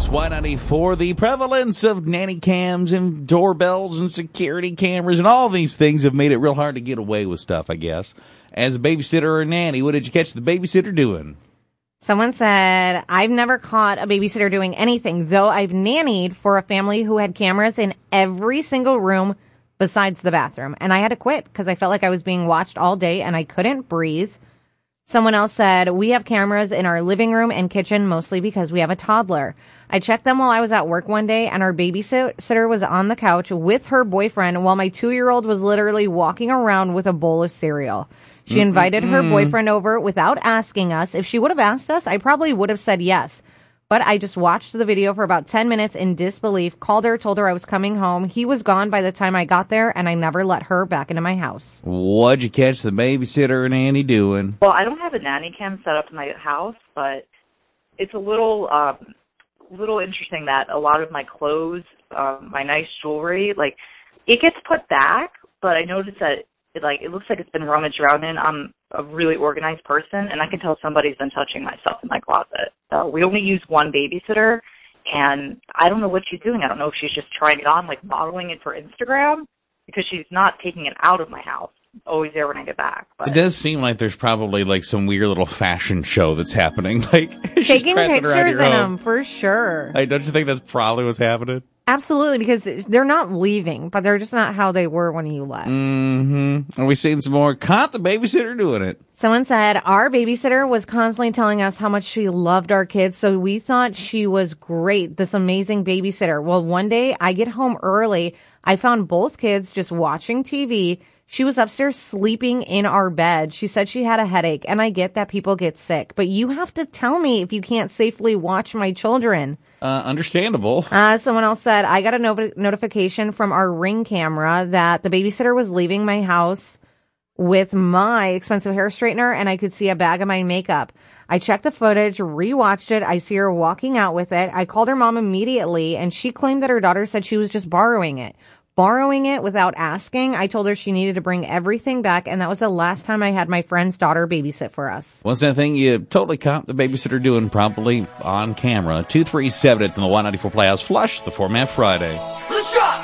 Y94, the prevalence of nanny cams and doorbells and security cameras and all these things have made it real hard to get away with stuff, I guess. As a babysitter or a nanny, what did you catch the babysitter doing? Someone said, I've never caught a babysitter doing anything, though I've nannied for a family who had cameras in every single room besides the bathroom. And I had to quit because I felt like I was being watched all day and I couldn't breathe. Someone else said, we have cameras in our living room and kitchen, mostly because we have a toddler. I checked them while I was at work one day, and our babysitter was on the couch with her boyfriend while my 2-year-old was literally walking around with a bowl of cereal. She invited her boyfriend over without asking us. If she would have asked us, I probably would have said yes. But I just watched the video for about 10 minutes in disbelief, called her, told her I was coming home. He was gone by the time I got there, and I never let her back into my house. What'd you catch the babysitter or nanny doing? Well, I don't have a nanny cam set up in my house, but it's a little interesting that a lot of my clothes, my nice jewelry, like, it gets put back, but I noticed that it looks like it's been rummaged around in. I'm a really organized person, and I can tell somebody's been touching my stuff in my closet. We only use one babysitter, and I don't know what she's doing. I don't know if she's just trying it on, like modeling it for Instagram, because she's not taking it out of my house. Always there when I get back. But it does seem like there's probably like some weird little fashion show that's happening. Like taking pictures in them for sure. Like, don't you think that's probably what's happening? Absolutely, because they're not leaving, but they're just not how they were when you left. Mm-hmm. Are we seeing some more? Caught the babysitter doing it. Someone said our babysitter was constantly telling us how much she loved our kids, so we thought she was great, this amazing babysitter. Well, one day I get home early. I found both kids just watching TV. She was upstairs sleeping in our bed. She said she had a headache, and I get that people get sick, but you have to tell me if you can't safely watch my children. Understandable. Someone else said, I got a notification from our Ring camera that the babysitter was leaving my house with my expensive hair straightener, and I could see a bag of my makeup. I checked the footage, rewatched it. I see her walking out with it. I called her mom immediately, and she claimed that her daughter said she was just borrowing it. Borrowing it without asking. I told her she needed to bring everything back, and that was the last time I had my friend's daughter babysit for us. What's that thing you totally caught the babysitter doing probably on camera? 237, it's in the Y94 Playhouse. Flush, the Format Friday.